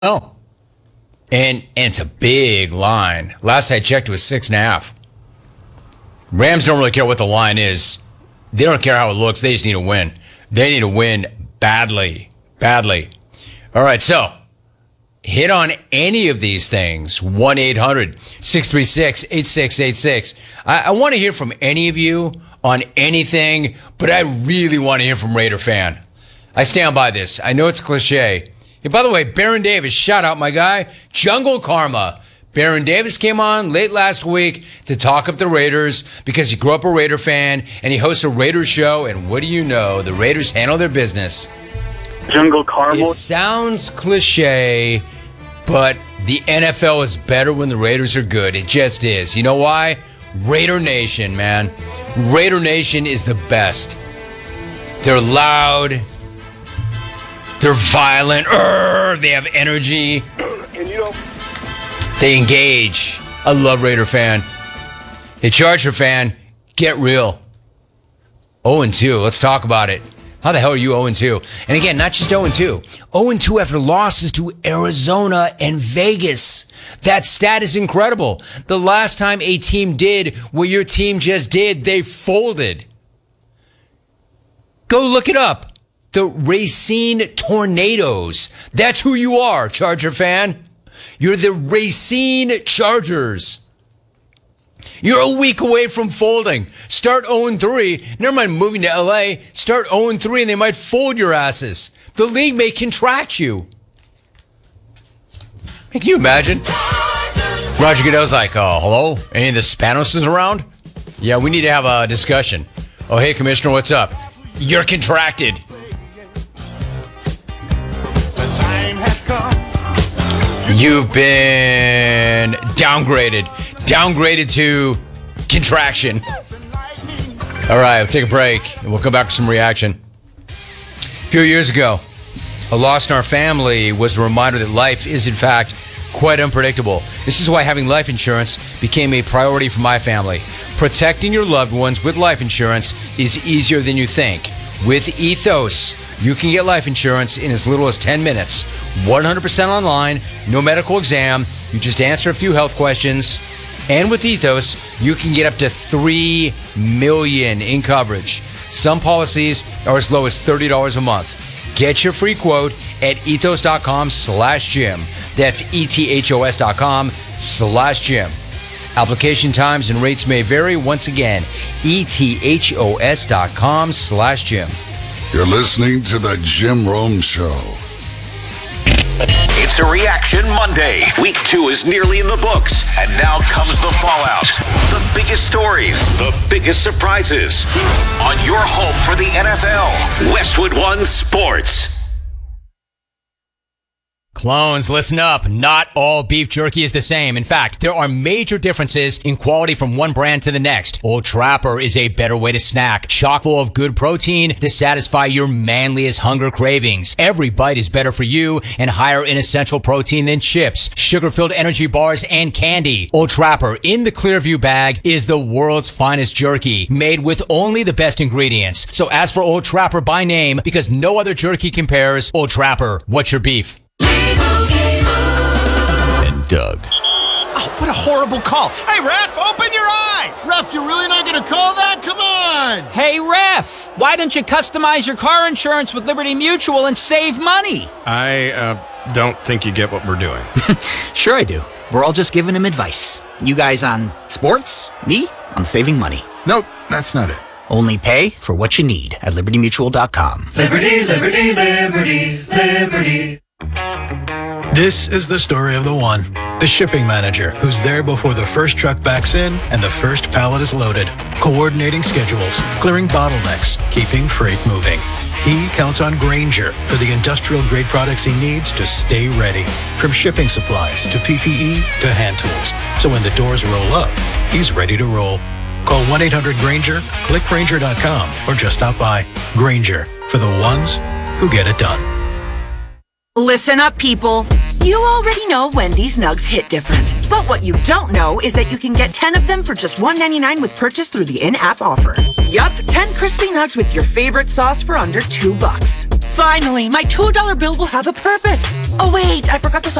Oh. And it's a big line. Last I checked, it was 6.5. Rams don't really care what the line is. They don't care how it looks. They just need to win. They need to win badly. Badly. All right, so hit on any of these things. 1-800-636-8686. I want to hear from any of you on anything, but I really want to hear from Raider fan. I stand by this. I know it's cliche. Hey, by the way, Baron Davis, shout out my guy, Jungle Karma. Baron Davis came on late last week to talk up the Raiders because he grew up a Raider fan and he hosts a Raiders show. And what do you know? The Raiders handle their business. Jungle Karma. It sounds cliche, but the NFL is better when the Raiders are good. It just is. You know why? Raider Nation, man. Raider Nation is the best. They're loud. They're violent. They have energy. And you know, they engage. I love Raider fan. Hey, Charger fan, get real. 0-2. Let's talk about it. How the hell are you 0-2? And again, not just 0-2. 0-2 after losses to Arizona and Vegas. That stat is incredible. The last time a team did what your team just did, they folded. Go look it up. The Racine Tornadoes. That's who you are, Charger fan. You're the Racine Chargers. You're a week away from folding. Start 0-3. Never mind moving to LA. Start 0-3 and they might fold your asses. The league may contract you. Can you imagine? Roger Goodell's like, hello? Any of the Spanos around? Yeah, we need to have a discussion. Oh, hey, Commissioner, what's up? You're contracted. You've been downgraded. Downgraded to contraction. All right, we'll take a break, and we'll come back with some reaction. A few years ago, a loss in our family was a reminder that life is, in fact, quite unpredictable. This is why having life insurance became a priority for my family. Protecting your loved ones with life insurance is easier than you think. With Ethos, you can get life insurance in as little as 10 minutes. 100% online, no medical exam. You just answer a few health questions. And with Ethos, you can get up to $3 million in coverage. Some policies are as low as $30 a month. Get your free quote at ethos.com/Jim. That's ethos.com/Jim. Application times and rates may vary. Once again, ethos.com/Jim. You're listening to The Jim Rome Show. It's a Reaction Monday. Week 2 is nearly in the books. And now comes the fallout. The biggest stories, the biggest surprises. On your home for the NFL, Westwood One Sports. Clones, listen up. Not all beef jerky is the same. In fact, there are major differences in quality from one brand to the next. Old Trapper is a better way to snack, chock full of good protein to satisfy your manliest hunger cravings. Every bite is better for you and higher in essential protein than chips, sugar-filled energy bars, and candy. Old Trapper in the Clearview bag is the world's finest jerky, made with only the best ingredients. So ask for Old Trapper by name because no other jerky compares. Old Trapper, what's your beef? And Doug. Oh, what a horrible call. Hey, ref, open your eyes. Ref, you're really not going to call that? Come on. Hey, ref, why don't you customize your car insurance with Liberty Mutual and save money? I don't think you get what we're doing. Sure I do. We're all just giving him advice. You guys on sports, me on saving money. Nope, that's not it. Only pay for what you need at libertymutual.com. Liberty, liberty, liberty, liberty. This is the story of the one, the shipping manager, who's there before the first truck backs in and the first pallet is loaded, coordinating schedules, clearing bottlenecks, keeping freight moving. He counts on Grainger for the industrial-grade products he needs to stay ready, from shipping supplies to PPE to hand tools. So when the doors roll up, he's ready to roll. Call 1-800-GRAINGER, click Grainger.com, or just stop by. Grainger, for the ones who get it done. Listen up, people. You already know Wendy's Nugs hit different. But what you don't know is that you can get 10 of them for just $1.99 with purchase through the in-app offer. Yup, 10 crispy nugs with your favorite sauce for under $2. Finally, my $2 bill will have a purpose. Oh wait, I forgot the sauce.